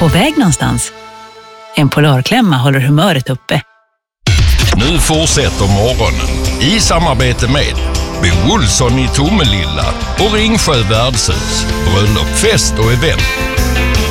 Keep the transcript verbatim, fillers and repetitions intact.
På väg någonstans? En Polarklämma håller humöret uppe. Nu fortsätter morgonen i samarbete med Bo Olsson i Tomelilla och Ringsjö värdshus. Bröllop, fest och event.